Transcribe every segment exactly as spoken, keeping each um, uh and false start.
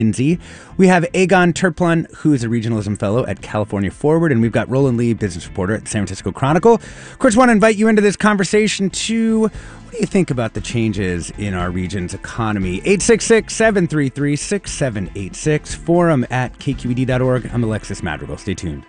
McKinsey. We have Egon Terplund, who is a regionalism fellow at California Forward, and we've got Roland Lee, business reporter at the San Francisco Chronicle. Of course, I want to invite you into this conversation too. What do you think about the changes in our region's economy? eight six six, seven three three, six seven eight six, forum at K Q E D dot org. I'm Alexis Madrigal. Stay tuned.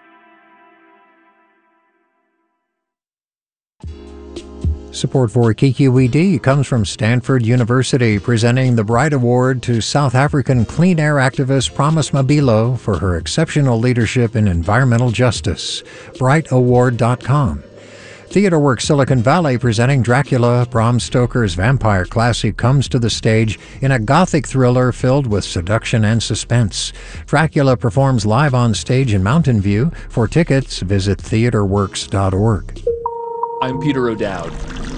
Support for K Q E D comes from Stanford University, presenting the Bright Award to South African clean air activist Promise Mabilo for her exceptional leadership in environmental justice. bright award dot com. TheatreWorks Silicon Valley presenting Dracula, Bram Stoker's vampire classic, comes to the stage in a gothic thriller filled with seduction and suspense. Dracula performs live on stage in Mountain View. For tickets, visit theater works dot org. I'm Peter O'Dowd.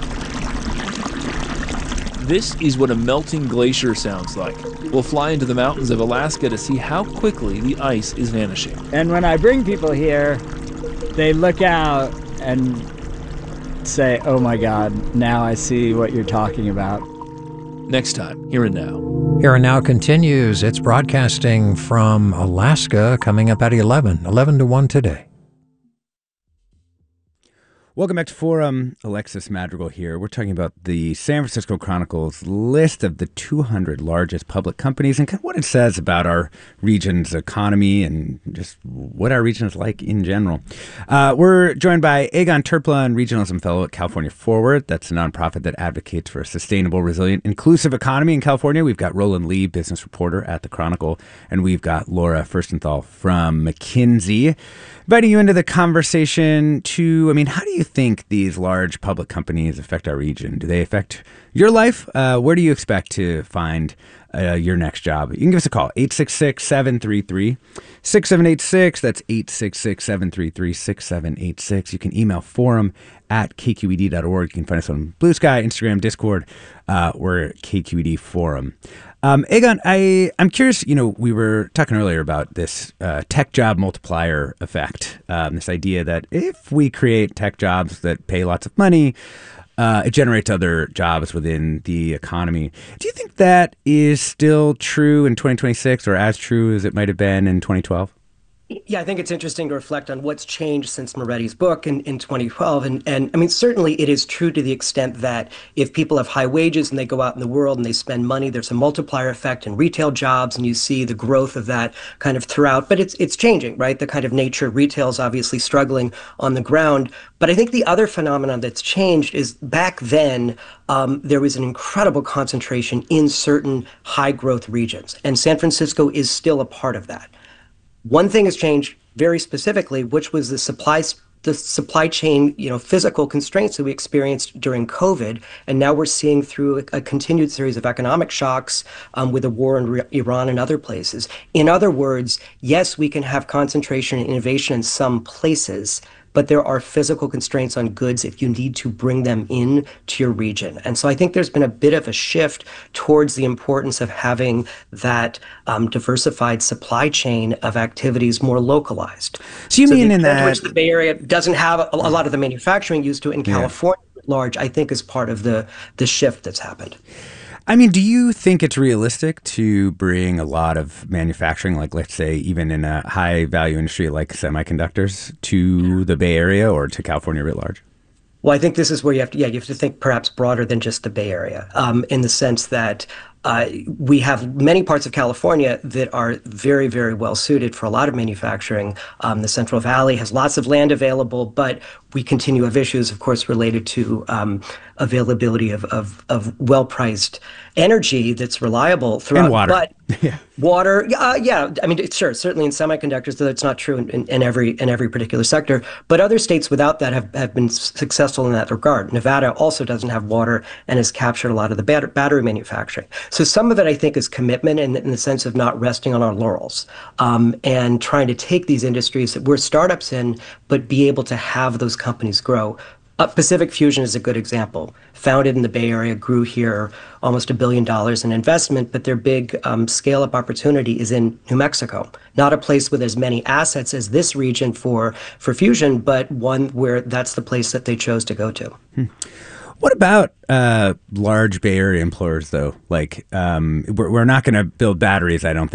This is what a melting glacier sounds like. We'll fly into the mountains of Alaska to see how quickly the ice is vanishing. And when I bring people here, they look out and say, oh my God, now I see what you're talking about. Next time, Here and Now. Here and Now continues. It's broadcasting from Alaska, coming up at eleven, eleven to one today. Welcome back to Forum. Alexis Madrigal here. We're talking about the San Francisco Chronicle's list of the two hundred largest public companies and kind of what it says about our region's economy and just what our region is like in general. Uh, we're joined by Egon Terplund, regionalism fellow at California Forward. That's a nonprofit that advocates for a sustainable, resilient, inclusive economy in California. We've got Roland Lee, business reporter at the Chronicle, and we've got Laura Furstenthal from McKinsey. Inviting you into the conversation to, I mean, how do you think these large public companies affect our region? Do they affect your life? Uh, where do you expect to find uh, your next job? You can give us a call, eight six six, seven three three, six seven eight six. That's eight six six, seven three three, six seven eight six. You can email forum at K Q E D dot org. You can find us on Blue Sky, Instagram, Discord. Uh, we're K Q E D Forum. Um, Egon, I, I'm curious, you know, we were talking earlier about this uh, tech job multiplier effect, um, this idea that if we create tech jobs that pay lots of money, uh, it generates other jobs within the economy. Do you think that is still true in twenty twenty-six or as true as it might have been in twenty twelve? Yeah, I think it's interesting to reflect on what's changed since Moretti's book in, in twenty twelve. And, and I mean, certainly it is true to the extent that if people have high wages and they go out in the world and they spend money, there's a multiplier effect in retail jobs, and you see the growth of that kind of throughout. But it's it's changing, right? The kind of nature of retail is obviously struggling on the ground. But I think the other phenomenon that's changed is back then, um, there was an incredible concentration in certain high growth regions. And San Francisco is still a part of that. One thing has changed very specifically, which was the supply the supply chain, you know, physical constraints that we experienced during COVID. And now we're seeing through a, a continued series of economic shocks um, with the war in Iran and other places. In other words, yes, we can have concentration and innovation in some places, but there are physical constraints on goods if you need to bring them in to your region. And so I think there's been a bit of a shift towards the importance of having that um, diversified supply chain of activities more localized. So you so mean the in that... which the Bay Area doesn't have a, a lot of the manufacturing used to it in California at large, I think is part of the, the shift that's happened. I mean, do you think it's realistic to bring a lot of manufacturing, like let's say even in a high value industry like semiconductors, to the Bay Area or to California writ large? Well, I think this is where you have to, yeah, you have to think perhaps broader than just the Bay Area, um, in the sense that uh, we have many parts of California that are very, very well suited for a lot of manufacturing. Um, the Central Valley has lots of land available, but we continue to have issues, of course, related to um, availability of, of, of well-priced energy that's reliable throughout. And water. But yeah. Water, uh, yeah. I mean, it's, sure, certainly in semiconductors, though it's not true in, in, in every in every particular sector. But other states without that have, have been successful in that regard. Nevada also doesn't have water and has captured a lot of the bat- battery manufacturing. So some of it, I think, is commitment in, in the sense of not resting on our laurels um, and trying to take these industries that we're startups in, but be able to have those companies grow. Uh, Pacific Fusion is a good example. Founded in the Bay Area, grew here almost a billion dollars in investment, but their big um, scale-up opportunity is in New Mexico. Not a place with as many assets as this region for, for fusion, but one where that's the place that they chose to go to. Hmm. What about uh, large Bay Area employers, though? Like, um, we're, we're not going to build batteries, I don't think.